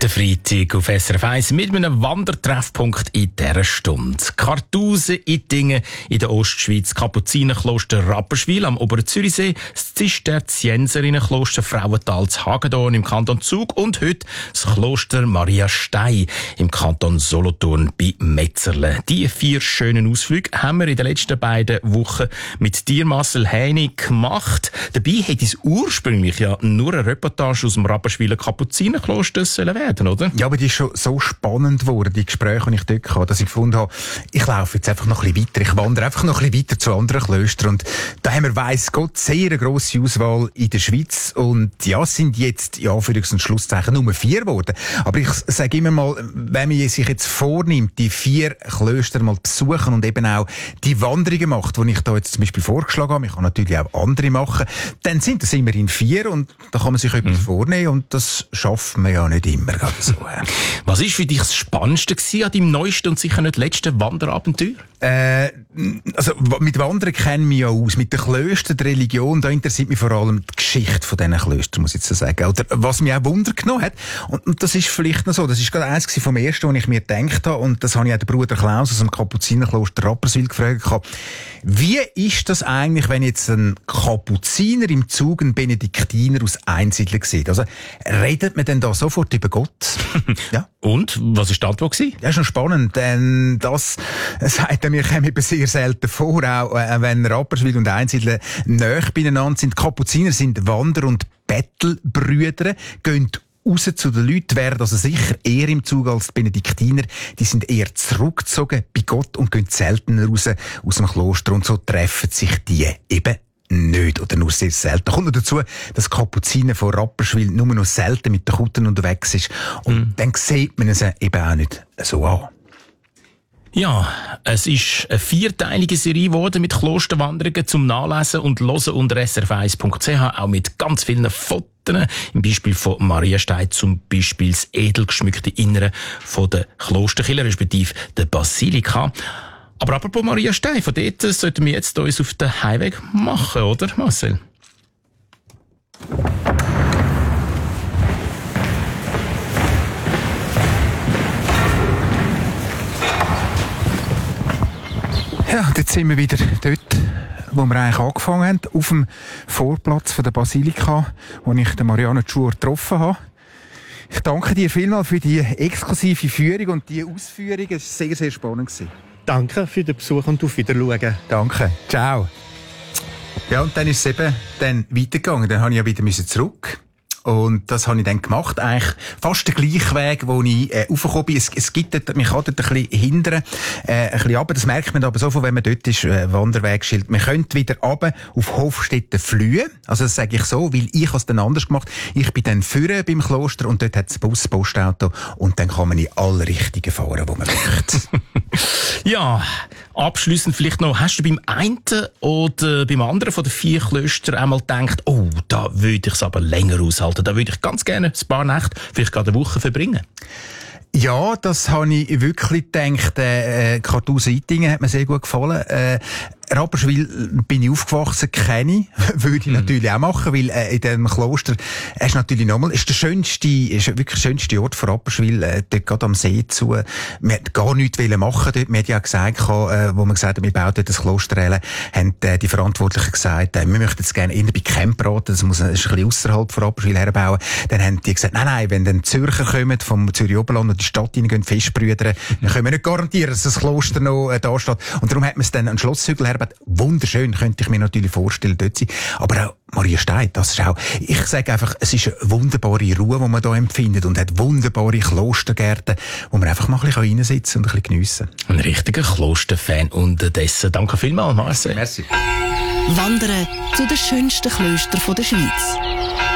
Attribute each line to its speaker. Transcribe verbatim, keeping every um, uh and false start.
Speaker 1: Der Freitag auf S R F eins mit einem Wandertreffpunkt in dieser Stunde. Kartusen, Ittingen in der Ostschweiz, Kapuzinerkloster Rapperswil am Oberen Zürichsee, das Zisterzienserinnenkloster Frauental zu Hagedorn im Kanton Zug und heute das Kloster Maria Stein im Kanton Solothurn bei Metzerle. Die vier schönen Ausflüge haben wir in den letzten beiden Wochen mit dir, Marcel Heinig, gemacht. Dabei hätte es ursprünglich ja nur eine Reportage aus dem Rapperswiler Kapuzinerkloster sollen werden. Oder?
Speaker 2: Ja, aber die ist schon so spannend geworden, die Gespräche, die ich dort hatte, dass ich gefunden habe, ich laufe jetzt einfach noch ein bisschen weiter, ich wandere einfach noch ein bisschen weiter zu anderen Klöstern und da haben wir, weiss Gott, sehr eine grosse Auswahl in der Schweiz und ja, es sind jetzt, ja, für und Schlusszeichen Nummer vier geworden. Aber ich sage immer mal, wenn man sich jetzt vornimmt, die vier Klöster mal besuchen und eben auch die Wanderungen macht, die ich da jetzt zum Beispiel vorgeschlagen habe, ich kann natürlich auch andere machen, dann sind das immerhin vier und da kann man sich etwas mhm. vornehmen und das schafft man ja nicht immer. So.
Speaker 1: Was war für dich das Spannendste an deinem neuesten und sicher nicht letzten Wanderabenteuer?
Speaker 2: Äh, also mit Wandern kennen wir ja aus. Mit den Klöstern, der Religion, da interessiert mich vor allem die Geschichte von diesen Klöstern, muss ich jetzt so sagen. Oder was mich auch Wunder genommen hat. Und, und das ist vielleicht noch so, das ist gerade eins vom ersten, was ich mir gedacht habe. Und das habe ich auch den Bruder Klaus aus dem Kapuzinerkloster Rapperswil gefragt. Wie ist das eigentlich, wenn jetzt ein Kapuziner im Zug einen Benediktiner aus Einsiedler sieht? Also redet man denn da sofort über Gott?
Speaker 1: Ja. Und? Was war die Antwort?
Speaker 2: Ja, ist noch spannend, denn das sagt er mir eben sehr selten vor, auch äh, wenn Rapperswil und Einsiedler nahe beieinander sind. Kapuziner sind Wander- und Bettelbrüder, gehen raus zu den Leuten, wären also sicher eher im Zug als die Benediktiner. Die sind eher zurückgezogen bei Gott und gehen seltener raus aus dem Kloster und so treffen sich die eben nicht oder nur sehr selten. Kommt noch dazu, dass Kapuziner von Rapperswil nur noch selten mit den Kutten unterwegs ist und mm. dann sieht man es eben auch nicht so an.
Speaker 1: Ja, es ist eine vierteilige Serie geworden mit Klosterwanderungen zum Nachlesen und Hören unter s r f eins punkt c h, auch mit ganz vielen Fotos. Im Beispiel von Maria Stein zum Beispiel das edel geschmückte Innere von der Klosterkirche, respektive der Basilika. Aber apropos Maria Stein, von dort sollten wir jetzt uns auf den Heimweg machen, oder Marcel?
Speaker 2: Ja, jetzt sind wir wieder dort, wo wir eigentlich angefangen haben, auf dem Vorplatz von der Basilika, wo ich den Marianne Schuhr getroffen habe. Ich danke dir vielmals für die exklusive Führung und die Ausführungen. Es war sehr, sehr spannend.
Speaker 3: Danke für den Besuch und auf Wiedersehen.
Speaker 2: Danke. Ciao. Ja, und dann ist es eben dann weitergegangen. Dann habe ich ja wieder zurück. Und das habe ich dann gemacht. Eigentlich fast der gleiche Weg, wo ich äh, raufgekommen bin. Es, es gibt dort, man kann dort ein bisschen hindern, äh, ein bisschen runter. Das merkt man aber so, wenn man dort ist, äh, Wanderwegschild. Man könnte wieder runter auf Hofstetten Flühe. Also das sage ich so, weil ich habe es dann anders gemacht. Ich bin dann vorne beim Kloster und dort hat es Bus, Postauto und dann kann man in alle Richtungen fahren, wo man möchte.
Speaker 1: Ja, abschliessend vielleicht noch, hast du beim einen oder beim anderen von den vier Klöstern einmal gedacht, oh, da würde ich es aber länger aushalten. Da würde ich ganz gerne ein paar Nächte, vielleicht gerade eine Woche verbringen.
Speaker 2: Ja, das habe ich wirklich gedacht. Äh, Kartusen-Ittingen hat mir sehr gut gefallen. Äh, Rapperswil bin ich aufgewachsen, kenne ich. Würde ich mm. natürlich auch machen, weil äh, in diesem Kloster es ist natürlich nochmal, ist der schönste, ist wirklich der schönste Ort von Rapperswil, äh, dort gerade am See zu. Wir wollten gar nichts machen dort. Wir haben ja gesagt, äh, wo wir gesagt haben, wir bauen dort das Kloster, haben äh, die Verantwortlichen gesagt, äh, wir möchten es gerne eher bei Campraten, das muss das ist ein bisschen ausserhalb von Rapperswil herbauen. Dann haben die gesagt, nein, nein, wenn dann Zürcher kommen, vom Zürich Oberland und die Stadt reingehen, Festbrüder, dann können wir nicht garantieren, dass das Kloster noch äh, da steht. Und darum hat man es dann an Schlosshügel hergebaut. Wunderschön, könnte ich mir natürlich vorstellen, dort sein. Aber auch Maria Stein, das ist auch, ich sage einfach, es ist eine wunderbare Ruhe, die man hier empfindet und hat wunderbare Klostergärten, wo man einfach mal ein bisschen reinsitzen und ein bisschen geniessen kann.
Speaker 1: Ein richtiger Klosterfan unterdessen. Danke vielmals, Marcel.
Speaker 2: Merci.
Speaker 4: Wandern zu den schönsten Klöstern der Schweiz.